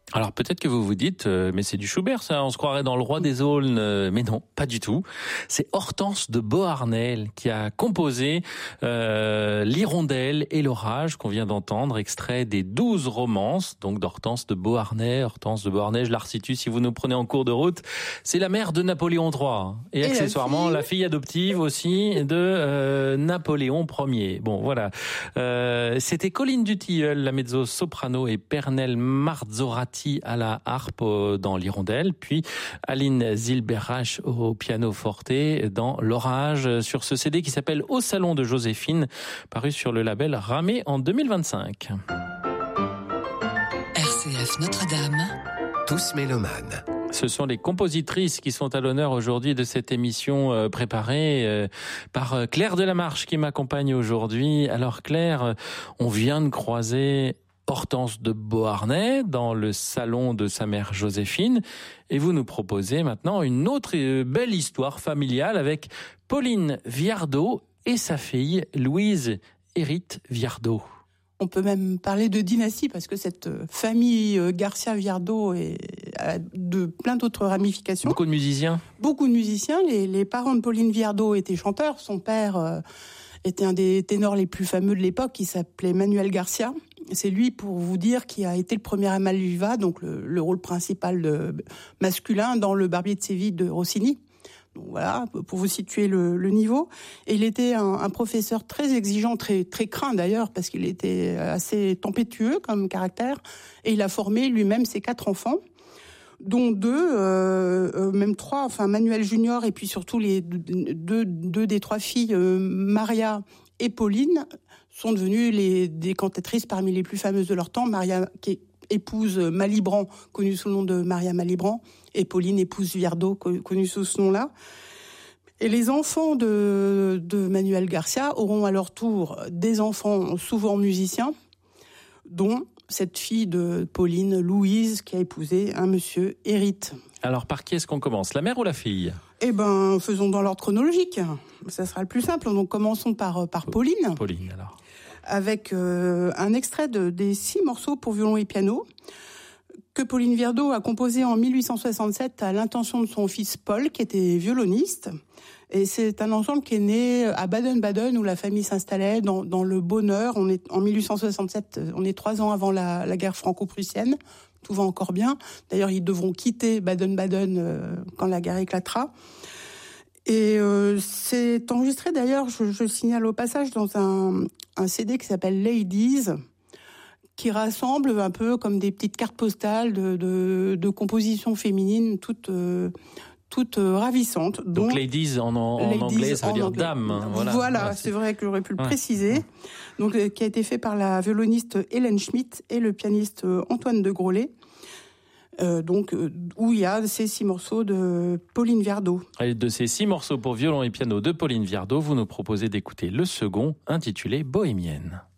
Alors peut-être que vous vous dites, mais c'est du Schubert ça, on se croirait dans Le Roi des Aulnes, mais non, pas du tout. C'est Hortense de Beauharnais qui a composé l'Hirondelle et l'Orage qu'on vient d'entendre, extrait des 12 romances, donc d'Hortense de Beauharnais. Hortense de Beauharnais, je la resitue si vous nous prenez en cours de route, c'est la mère de Napoléon III et accessoirement la fille adoptive aussi de Napoléon Ier. Bon voilà, c'était Colline Dutilleul, la mezzo-soprano, et Pernelle Marzorati à la harpe dans l'Hirondelle, puis Aline Zilberach au piano forte dans l'Orage, sur ce CD qui s'appelle Au Salon de Joséphine, paru sur le label Ramé en 2025. RCF Notre-Dame, tous mélomanes. Ce sont les compositrices qui sont à l'honneur aujourd'hui de cette émission préparée par Claire Delamarche qui m'accompagne aujourd'hui. Alors Claire, on vient de croiser Hortense de Beauharnais dans le salon de sa mère Joséphine, et vous nous proposez maintenant une autre belle histoire familiale avec Pauline Viardot et sa fille Louise Hérite Viardot. On peut même parler de dynastie parce que cette famille Garcia-Viardot a de plein d'autres ramifications. Beaucoup de musiciens. Beaucoup de musiciens. Les parents de Pauline Viardot étaient chanteurs. Son père était un des ténors les plus fameux de l'époque, qui s'appelait Manuel Garcia. C'est lui, pour vous dire, qui a été le premier Amalviva, donc le rôle principal masculin dans Le Barbier de Séville de Rossini. Donc voilà, pour vous situer le niveau. Et il était un professeur très exigeant, très craint d'ailleurs, parce qu'il était assez tempétueux comme caractère. Et il a formé lui-même ses 4 enfants, dont 2, même 3, enfin Manuel Junior, et puis surtout les deux des 3 filles, Maria et Pauline, sont devenues des cantatrices parmi les plus fameuses de leur temps. Maria, qui est épouse Malibran, connue sous le nom de Maria Malibran, et Pauline, épouse Viardot, connue sous ce nom-là. Et les enfants de Manuel Garcia auront à leur tour des enfants souvent musiciens, dont cette fille de Pauline, Louise, qui a épousé un monsieur Hérite. Alors par qui est-ce qu'on commence, la mère ou la fille ? Eh ben, faisons dans l'ordre chronologique. Ça sera le plus simple. Donc commençons par Pauline. Pauline, alors. Avec un extrait des 6 morceaux pour violon et piano que Pauline Viardot a composé en 1867 à l'intention de son fils Paul, qui était violoniste. Et c'est un ensemble qui est né à Baden-Baden, où la famille s'installait dans le bonheur. On est en 1867, on est 3 ans avant la guerre franco-prussienne. Tout va encore bien. D'ailleurs, ils devront quitter Baden-Baden quand la guerre éclatera. Et c'est enregistré d'ailleurs, je signale au passage, dans un CD qui s'appelle Ladies, qui rassemble un peu comme des petites cartes postales de compositions féminines toutes ravissantes. Donc Ladies en anglais, ça veut dire dame. Voilà, c'est vrai que j'aurais pu le préciser. Donc qui a été fait par la violoniste Hélène Schmidt et le pianiste Antoine de Grolet. Où il y a ces 6 morceaux de Pauline Viardot. Et de ces 6 morceaux pour violon et piano de Pauline Viardot, vous nous proposez d'écouter le second, intitulé Bohémienne.